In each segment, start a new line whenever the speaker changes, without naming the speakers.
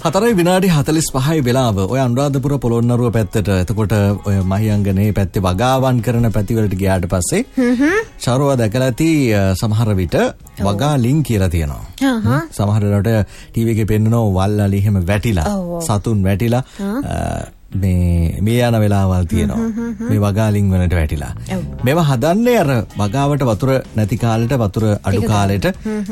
4 විනාඩි 45 වෙලාව ඔය අනුරාධපුර පොළොන්නරුව පැත්තට එතකොට ඔය මහියංගනේ පැත්තේ වගාවන් කරන පැතිවලට ගියාට පස්සේ චාරුව දැකලා ඇති සමහර විට වගා ලින්ක් කියලා තියෙනවා. සමහර වෙලාවට ටීවී එකේ පෙන්නනවා වල්ලාලි එහෙම වැටිලා සතුන් වැටිලා මේ යන වෙලාවල් තියෙනවා. මේ වගාලින් වලට වැටිලා. මේවා හදන්නේ අර වගාවට වතුර නැති කාලෙට වතුර අඩු කාලෙට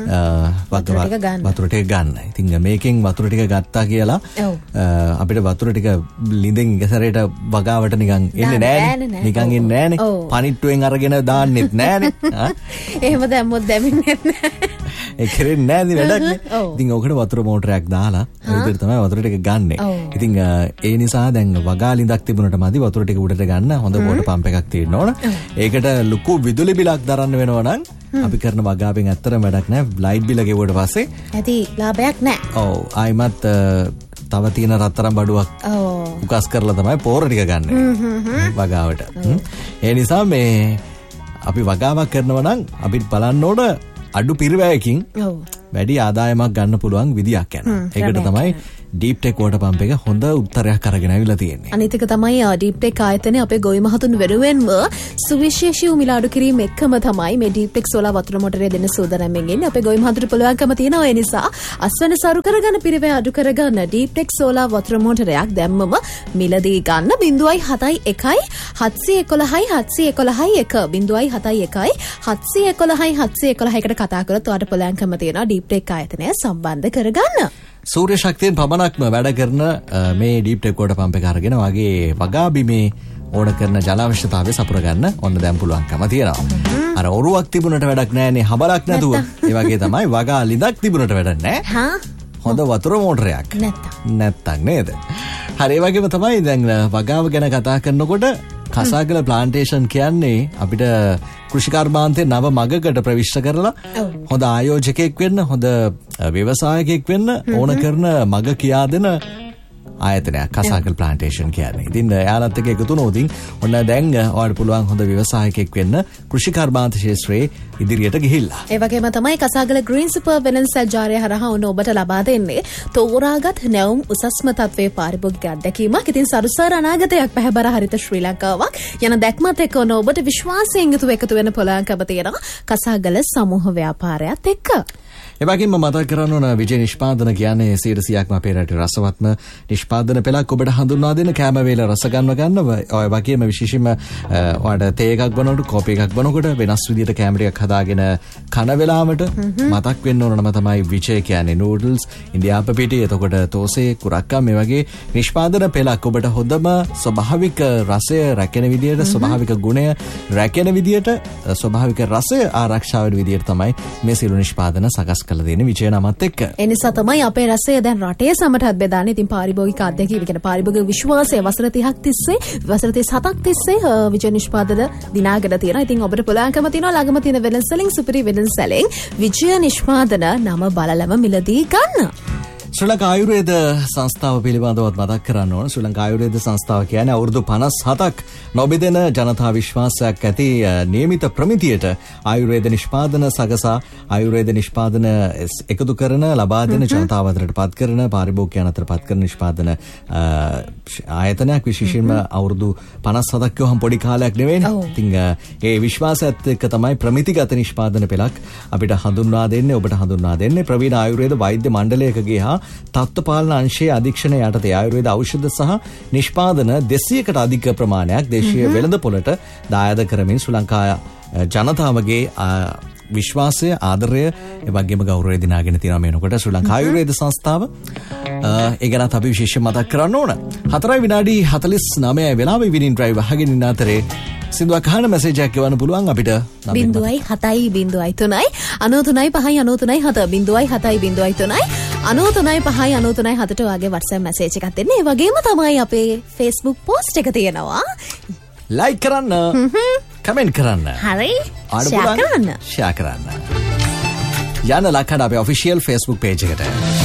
වතුර ටික ගන්න. ඉතින් මේකෙන් වතුර ටික ගත්තා කියලා අපිට වතුර ටික ලිඳෙන් ඉස්සරහට වගාවට නිකන් එන්නේ නෑනේ. නිකන් එන්නේ නෑනේ. පනිට්ටුවෙන් අරගෙන දාන්නෙත් නෑනේ.
එහෙම දැම්මොත් දැමින්නේ නෑ.
ඒ කරන්නේ නෑනේ වැඩක් නේ. ඉතින් ඔකට වතුර මෝටරයක් දාලා ඒ විදිහට තමයි වතුර ටික ගන්නෙ. ඉතින් ඒ නිසා දැන් වගාලින්දක් තිබුණට මදි වතුර ටික උඩට ගන්න හොඳ වෝටර් පම්ප් එකක් තියෙන්න ඕන. ඒකට ලොකු විදුලි බිලක් දරන්න වෙනවා නම් අපි කරන වගාවෙන් ඇත්තටම වැඩක් නෑ. ලයිට් බිල ගෙවුවට පස්සේ
ඇති ලාභයක් නෑ.
ඔව් ආයිමත් තව තියෙන රත්තරන් බඩුවක් උකස් කරලා තමයි පෝර ටික ගන්න වගාවට. ඒ නිසා මේ අපි වගාවක් කරනවා නම් අපිට බලන්න ඕන අඩු පිරිවැයකින් වැඩි ආදායමක් ගන්න පුළුවන් විදියක් යනවා. ඒකට තමයි ඩීප් ටෙක් වෝටර් පම්ප් එක හොඳ උත්තරයක් අරගෙන ආවිලා තියෙන්නේ.
අනිත් එක තමයි ඩීප් ටෙක් ආයතනයේ අපේ ගොවි මහතුන් වෙනුවෙන්ම සුවිශේෂී මිලාඩු කිරීම එක්කම තමයි මේ ඩීප් ටෙක් සෝලාර් වතුර මොටරේ දෙන්න සූදානම්ෙන් ඉන්නේ. අපේ ගොවි මහතුන්ට පුළුවන්කම තියෙනවා. ඒ නිසා අස්වැන්න සරු කරගන්න පිරිවැය අඩු කරගන්න ඩීප් ටෙක් සෝලාර් වතුර මොටරයක් දැම්මම මිලදී ගන්න 0.71 711 711 0.71 711 711 කතා කරලා ඔයාලට පුළුවන්කම තියෙනවා ඩීප් ටෙක් ආයතනය සම්බන්ධ කරගන්න.
සූර්ය ශක්තියෙන් පමණක්ම වැඩ කරන මේ ඩීප් ටෙක් වෝටර් පම්ප් එක අරගෙන වගේ වගා බිමේ ඕන කරන ජල අවශ්‍යතාවය සපුර ගන්න ඔන්න දැන් පුළුවන්කම තියෙනවා. අර ඔරුවක් තිබුණට වැඩක් නැහැනේ හබලක් නැතුව. ඒ වගේ තමයි වගා ලිඳක් තිබුණට වැඩක් නැහැ. හොඳ වතුර මෝටරයක් නැත්තම් නේද? හරි ඒ වගේම තමයි දැන් වගාව ගැන කතා කරනකොට කසාගල ප්ලාන්ටේෂන් කියන්නේ අපිට කෘෂිකර්මාන්තයේ නව මගකට ප්‍රවිෂ්ඨ කරලා හොඳ ආයෝජකයෙක් වෙන්න හොඳ ව්‍යවසායකයෙක් වෙන්න ඕන කරන මග කියා දෙන ආයතනයක් කසාගල ප්ලාන්ටේෂන් කියන්නේ. ඉතින් එයාලත් එක්ක එකතු වුණොත් ඔන්න දැන් ඔයාලට පුළුවන් හොඳ ව්‍යවසායකයෙක් වෙන්න කෘෂිකර්මාන්ත ක්ෂේත්‍රයේ ඉදිරියට ගිහිල්ලා.
ඒ වගේම තමයි කසාගල ග්‍රීන් සුපර් වෙනස් සජ්ජාරය හරහා ඔන්න ඔබට ලබා දෙන්නේ තෝරාගත් නැවුම් උසස්ම තත්වයේ පාරිභෝගික අත්දැකීමක්. ඉතින් සරුසාර අනාගතයක් පැහැබර හරිත ශ්‍රී ලංකාවක් යන දැක්මත් එක්ක ඔන්න ඔබට විශ්වාසයෙන් යුතුව එකතු වෙන්න පුළුවන්කම තියෙනවා කසාගල සමූහ ව්‍යාපාරයත් එක්ක.
එවැගේම මතක් කරන්න ඕන විජය නිෂ්පාදන කියන්නේ 100%ක්ම අපේ රටේ රසවත්ම නිෂ්පාදන පෙළක් ඔබට හඳුන්වා දෙන කැම වේල රස ගන්න ඔය වගේම විශේෂයෙන්ම ඔයාලට තේ එකක් බොනකොට කෝපි එකක් බොනකොට වෙනස් විදිහට කැම ටිකක් හදාගෙන කන වෙලාවට මතක් වෙන්න ඕනම තමයි විජය කියන්නේ නූඩල්ස් ඉන්දියාප පිටි එතකොට තෝසේ කුරක්කා මේ වගේ නිෂ්පාදන පෙළක් ඔබට හොඳම ස්වභාවික රසය රැකෙන විදිහට ස්වභාවික ගුණය රැකෙන විදිහට ස්වභාවික රසය ආරක්ෂා වෙන විදිහට තමයි මේ සියලු නිෂ්පාදන සකස් කළ දෙන විජය නමත් එක්ක.
ඒ නිසා තමයි අපේ රසය දැන් රටේ සමටත් බෙදාන්නේ. ඉතින් පාරිභෝගික අධ්‍යක්ෂක කියන පාරිභෝගික විශ්වාසය වසර 30ක් තිස්සේ වසර 37ක් තිස්සේ විජය නිෂ්පාදන දිනාගෙන තියෙනවා. ඉතින් ඔබට පුළුවන්කම තියෙනවා ළඟම තියෙන වෙළඳසැලෙන් සුපිරි වෙළඳසැලෙන් විජය නිෂ්පාදන නම බලලම මිලදී ගන්න.
ශ්‍රී ලංකා ආයුර්වේද සංස්ථාව පිළිබඳවත් මතක් කරන්න ඕන. ශ්‍රී ලංකා ආයුර්වේද සංස්ථාව කියන්නේ අවුරුදු 57ක් නොබෙදෙන ජනතා විශ්වාසයක් ඇති නියමිත ප්‍රමිතියට ආයුර්වේද නිෂ්පාදන සකසා ආයුර්වේද නිෂ්පාදන එකතු කරන ලබා දෙන ජනතාව අතරට පත් කරන පාරිභෝගිකයන් අතර පත් කරන නිෂ්පාදන ආයතනයක් විශේෂයෙන්ම අවුරුදු 57ක් කියවහම පොඩි කාලයක් නෙවෙයි. ඉතින් ඒ විශ්වාසයත් එක්ක තමයි ප්‍රමිතිගත නිෂ්පාදන පෙළක් අපිට හඳුන්වා දෙන්නේ ඔබට හඳුන්වා දෙන්නේ ප්‍රවීණ ආයුර්වේද වෛද්‍ය මණ්ඩලයකගේ හා තත්ත්ව පාලන අංශයේ අධීක්ෂණය යටතේ ආයුර්වේද ඖෂධ සහ නිෂ්පාදන 200කට අධික ප්‍රමාණයක් දේශීය වෙළඳපොළට දායාද කරමින් ශ්‍රී ලංකා ජනතාවගේ විශ්වාසය ආදරය ඒ වගේම ගෞරවය දිනාගෙන තියෙනවා මේනකොට ශ්‍රී ලංකා ආයුර්වේද සංස්ථාව. ඒ ගැනත් අපි විශේෂයෙන් මතක් කරන්න ඕන. 4 විනාඩි 49 වෙලාවේ විනින් ඩ්‍රයිව් අහගෙන ඉන්න අතරේ සින්දුවක් අහන මැසේජ් එකක් එවන්න පුළුවන් අපිට
0.7 93 93 5 93 7 0.7 93 5 93 7ට ඔයාගේ WhatsApp මැසේජ් එකක් දෙන්න. ඒ වගේම තමයි අපේ Facebook post එක තියෙනවා.
ලයික් කරන්න. කමෙන්ට් කරන්න.
හරි. ෂෙයා කරන්න.
යන්න ලක්කඩ අපේ official Facebook page එකට.